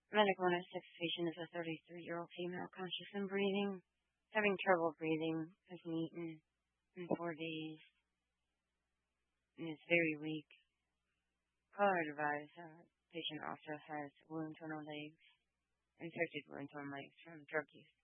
Medical investigation is a 33-year-old female conscious and breathing, having trouble breathing, hasn't eaten in 4 days, and is very weak. Caller advised patient also has wounds on her legs, infected wounds on legs from drug use.